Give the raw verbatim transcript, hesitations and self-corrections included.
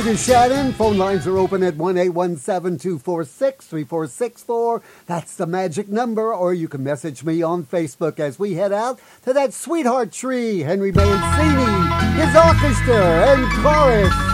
This is Shannon. Phone lines are open at one eight one seven, two four six, three four six four. That's the magic number. Or you can message me on Facebook as we head out to that sweetheart tree, Henry Mancini, his orchestra and chorus.